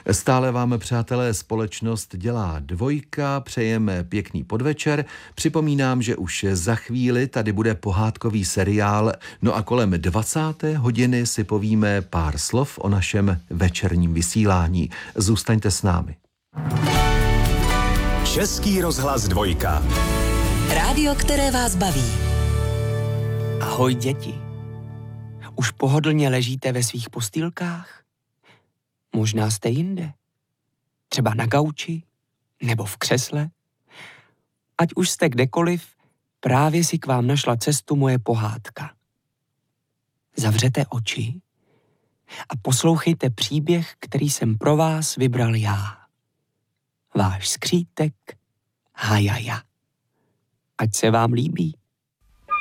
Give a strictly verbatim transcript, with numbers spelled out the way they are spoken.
Stále vám, přátelé, společnost dělá Dvojka, přejeme pěkný podvečer. Připomínám, že už za chvíli tady bude pohádkový seriál, no a kolem dvacáté hodiny si povíme pár slov o našem večerním vysílání. Zůstaňte s námi. Český rozhlas Dvojka. Rádio, které vás baví. Ahoj, děti. Už pohodlně ležíte ve svých postýlkách? Možná jste jinde. Třeba na gauči nebo v křesle. Ať už jste kdekoliv, právě si k vám našla cestu moje pohádka. Zavřete oči a poslouchejte příběh, který jsem pro vás vybral já. Váš skřítek Hajaja. Ať se vám líbí.